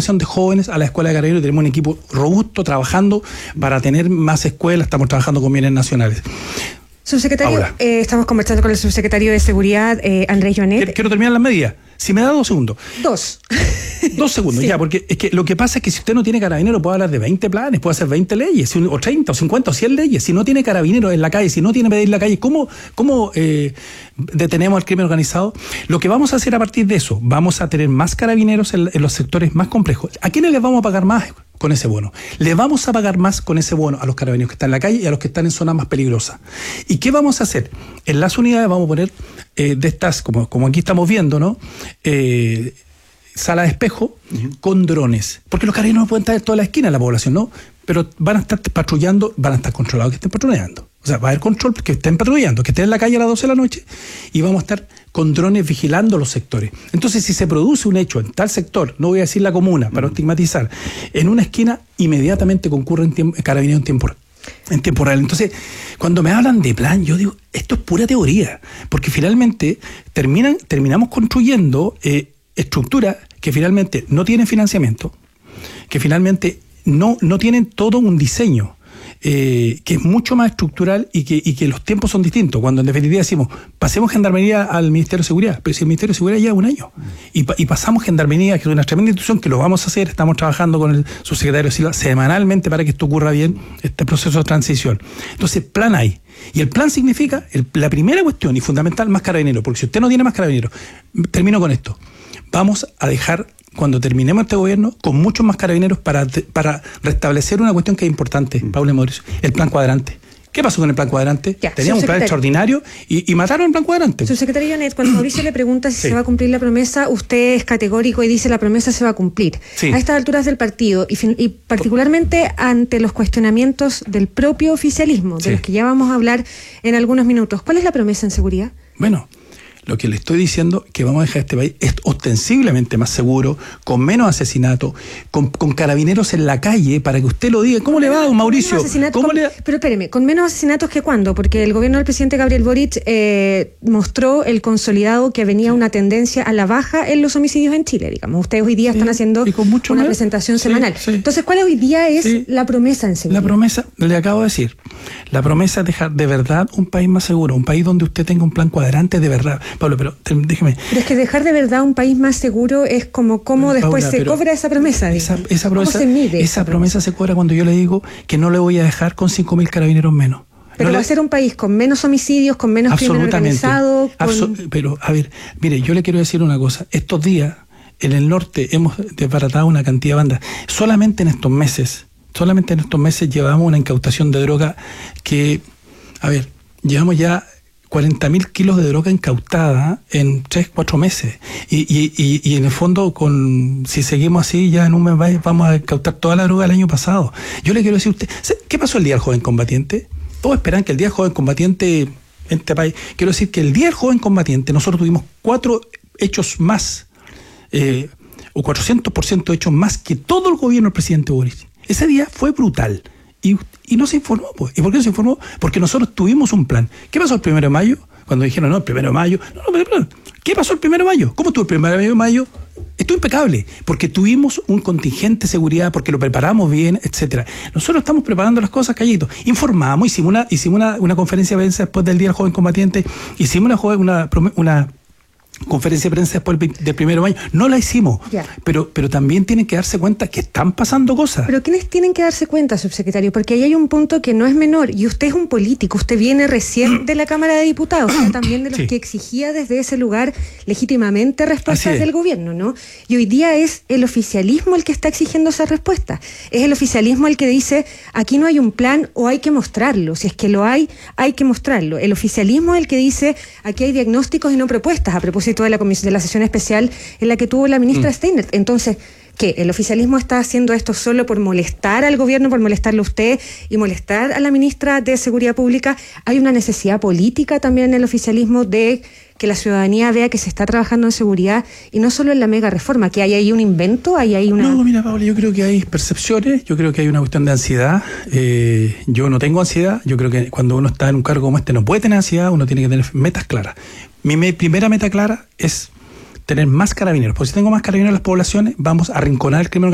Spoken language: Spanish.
incorporación de jóvenes a la escuela de carabineros. Tenemos un equipo robusto trabajando para tener más escuelas. Estamos trabajando con bienes nacionales. Subsecretario, estamos conversando con el subsecretario de Seguridad, Andrés Joanet. Quiero terminar las medidas. Si me da 2 segundos. 2 segundos, sí. Ya, porque es que lo que pasa es que si usted no tiene carabinero puede hablar de 20 planes, puede hacer 20 leyes, o 30, o 50, o 100 leyes. Si no tiene carabinero en la calle, si no tiene pedir en la calle, ¿cómo detenemos al crimen organizado? Lo que vamos a hacer a partir de eso, vamos a tener más carabineros en los sectores más complejos. ¿A quiénes les vamos a pagar más con ese bono? Le vamos a pagar más con ese bono a los carabineros que están en la calle y a los que están en zonas más peligrosas. ¿Y qué vamos a hacer? En las unidades vamos a poner de estas, como aquí estamos viendo, ¿no? Sala de espejo con drones, porque los carabineros no pueden estar en toda la esquina de la población, ¿no? Pero van a estar patrullando, van a estar controlados que estén patrullando. O sea, va a haber control que estén patrullando, que estén en la calle a las 12 de la noche, y vamos a estar con drones vigilando los sectores. Entonces, si se produce un hecho en tal sector, no voy a decir la comuna para no estigmatizar, en una esquina inmediatamente concurren carabineros en tiempo real. Entonces, cuando me hablan de plan, yo digo, esto es pura teoría, porque finalmente terminamos construyendo estructuras que finalmente no tienen financiamiento, que finalmente no tienen todo un diseño que es mucho más estructural y que los tiempos son distintos. Cuando en definitiva decimos, pasemos Gendarmería al Ministerio de Seguridad, pero si el Ministerio de Seguridad lleva 1 año y pasamos Gendarmería, que es una tremenda institución que lo vamos a hacer, estamos trabajando con el subsecretario Silva semanalmente para que esto ocurra bien, este proceso de transición. Entonces, plan hay. Y el plan significa, la primera cuestión y fundamental, más carabineros, porque si usted no tiene más carabineros, termino con esto, vamos a dejar, cuando terminemos este gobierno, con muchos más carabineros para restablecer una cuestión que es importante, Paula y Mauricio, el plan cuadrante. ¿Qué pasó con el plan cuadrante? Teníamos un plan extraordinario y mataron el plan cuadrante. Subsecretario Joanet, cuando Mauricio le pregunta si se va a cumplir la promesa, usted es categórico y dice la promesa se va a cumplir. Sí. A estas alturas del partido y particularmente ante los cuestionamientos del propio oficialismo, de los que ya vamos a hablar en algunos minutos, ¿cuál es la promesa en seguridad? Bueno, lo que le estoy diciendo es que vamos a dejar este país ostensiblemente más seguro, con menos asesinatos, con carabineros en la calle, para que usted lo diga. ¿Cómo le va, don Mauricio? Pero espéreme, ¿con menos asesinatos que cuándo? Porque el gobierno del presidente Gabriel Boric mostró el consolidado que venía una tendencia a la baja en los homicidios en Chile, digamos. Ustedes hoy día están haciendo una presentación semanal. Entonces, ¿cuál hoy día es la promesa en seguridad? La promesa, le acabo de decir, la promesa es dejar de verdad un país más seguro, un país donde usted tenga un plan cuadrante de verdad. Pablo, pero déjeme. Pero es que dejar de verdad un país más seguro es como cómo después Paula, se cobra esa promesa. Esa promesa se cobra cuando yo le digo que no le voy a dejar con 5.000 carabineros menos. Pero va a ser un país con menos homicidios, con menos crimen organizado. Pero, a ver, mire, yo le quiero decir una cosa. Estos días, en el norte, hemos desbaratado una cantidad de bandas. Solamente en estos meses llevamos una incautación de droga que, a ver, llevamos ya 40.000 kilos de droga incautada en 3-4 meses. Y en el fondo, si seguimos así, ya en un mes vamos a incautar toda la droga del año pasado. Yo le quiero decir a usted, ¿qué pasó el Día del Joven Combatiente? Todos esperan que el Día del Joven Combatiente en este país. Quiero decir que el Día del Joven Combatiente, nosotros tuvimos 4 hechos más, o 400% hechos más que todo el gobierno del presidente Boric. Ese día fue brutal. Y no se informó, pues. ¿Y por qué no se informó? Porque nosotros tuvimos un plan. ¿Qué pasó el 1 de mayo? Cuando dijeron, no, el 1 de mayo. ¿Qué pasó el 1 de mayo? ¿Cómo estuvo el 1 de mayo? Estuvo impecable, porque tuvimos un contingente de seguridad, porque lo preparamos bien, etcétera. Nosotros estamos preparando las cosas callitos. Informamos, hicimos una conferencia de prensa después del Día del Joven Combatiente, hicimos una conferencia de prensa después del 1 de mayo, no la hicimos, pero también tienen que darse cuenta que están pasando cosas. Pero ¿quiénes tienen que darse cuenta, subsecretario? Porque ahí hay un punto que no es menor, y usted es un político, usted viene recién de la Cámara de Diputados, usted también de los que exigía desde ese lugar legítimamente respuestas del gobierno, ¿no? Y hoy día es el oficialismo el que está exigiendo esa respuesta, es el oficialismo el que dice, aquí no hay un plan o hay que mostrarlo, si es que lo hay que mostrarlo. El oficialismo es el que dice, aquí hay diagnósticos y no propuestas, a propósito de la sesión especial en la que tuvo la ministra Steiner. Entonces, ¿qué? ¿El oficialismo está haciendo esto solo por molestar al gobierno, por molestarle a usted y molestar a la ministra de Seguridad Pública? ¿Hay una necesidad política también en el oficialismo de que la ciudadanía vea que se está trabajando en seguridad y no solo en la mega reforma, que hay ahí un invento, hay ahí una... No, mira, Paula, yo creo que hay percepciones, yo creo que hay una cuestión de ansiedad. Yo no tengo ansiedad, yo creo que cuando uno está en un cargo como este no puede tener ansiedad, uno tiene que tener metas claras. Mi primera meta clara es tener más carabineros, porque si tengo más carabineros en las poblaciones, vamos a arrinconar el crimen organizado.